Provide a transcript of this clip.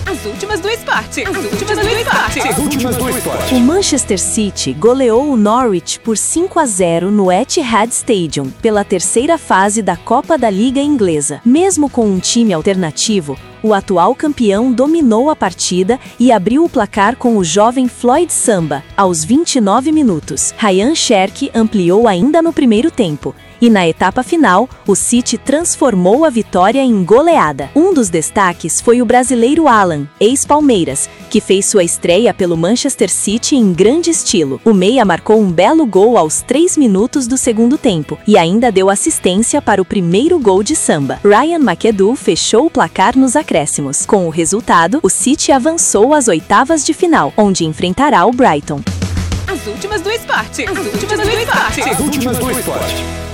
As últimas do esporte. As últimas do esporte. As últimas do esporte. O Manchester City goleou o Norwich por 5-0 no Etihad Stadium, pela terceira fase da Copa da Liga Inglesa. Mesmo com um time alternativo, o atual campeão dominou a partida e abriu o placar com o jovem Floyd Samba, aos 29 minutos. Ryan Cherki ampliou ainda no primeiro tempo. E na etapa final, o City transformou a vitória em goleada. Um dos destaques foi o brasileiro Alan, ex-Palmeiras, que fez sua estreia pelo Manchester City em grande estilo. O meia marcou um belo gol aos 3 minutos do segundo tempo e ainda deu assistência para o primeiro gol de Samba. Ryan McAdoo fechou o placar nos acréscimos. Com o resultado, o City avançou às oitavas de final, onde enfrentará o Brighton. As últimas do esporte. As últimas do esporte. As últimas do esporte.